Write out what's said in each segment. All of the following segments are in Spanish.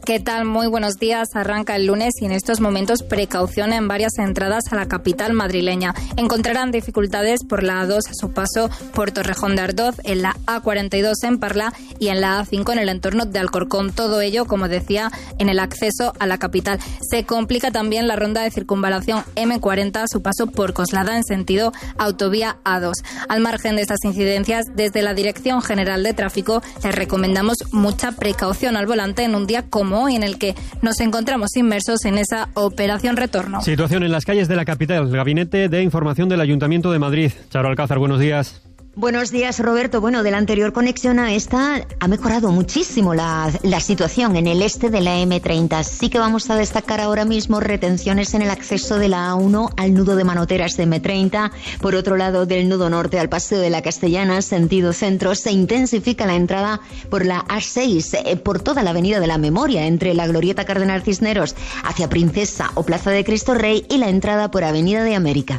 ¿Qué tal? Muy buenos días. Arranca el lunes y en estos momentos precaución en varias entradas a la capital madrileña. Encontrarán dificultades por la A2 a su paso por Torrejón de Ardoz, en la A42 en Parla y en la A5 en el entorno de Alcorcón. Todo ello, como decía, en el acceso a la capital. Se complica también la ronda de circunvalación M40 a su paso por Coslada en sentido autovía A2. Al margen de estas incidencias, desde la Dirección General de Tráfico les recomendamos mucha precaución al volante en un día como hoy, en el que nos encontramos inmersos en esa operación retorno. Situación en las calles de la capital. El Gabinete de Información del Ayuntamiento de Madrid. Charo Alcázar, buenos días. Buenos días, Roberto. Bueno, de la anterior conexión a esta ha mejorado muchísimo la situación en el este de la M30. Sí que vamos a destacar ahora mismo retenciones en el acceso de la A1 al nudo de Manoteras de M30. Por otro lado, del nudo norte al Paseo de la Castellana, sentido centro, se intensifica la entrada por la A6, por toda la Avenida de la Memoria, entre la Glorieta Cardenal Cisneros hacia Princesa o Plaza de Cristo Rey, y la entrada por Avenida de América.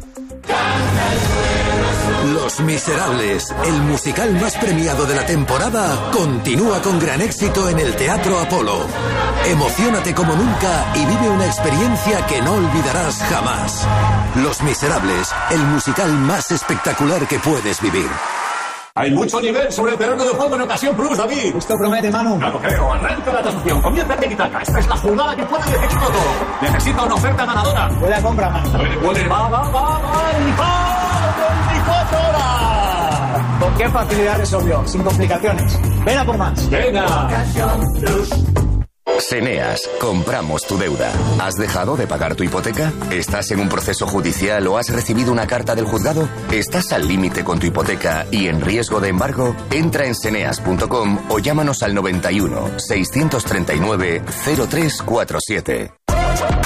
Los Miserables, el musical más premiado de la temporada, continúa con gran éxito en el Teatro Apolo. Emociónate como nunca y vive una experiencia que no olvidarás jamás. Los Miserables, el musical más espectacular que puedes vivir. Hay mucho nivel sobre el terreno de juego en Ocasión Plus, David. Esto promete, Manu. No lo creo. Arranca la transmisión. Comienza el tiki-taka. Esta es la jugada que puede decidirlo todo. Necesita una oferta ganadora. Puede a compra, Manu. Puede. Va. ¡El 24 horas! ¿Con qué facilidad resolvió? Sin complicaciones. Ven a por más. Venga. Ocasión Plus. Seneas, compramos tu deuda. ¿Has dejado de pagar tu hipoteca? ¿Estás en un proceso judicial o has recibido una carta del juzgado? ¿Estás al límite con tu hipoteca y en riesgo de embargo? Entra en seneas.com o llámanos al 91 639 0347.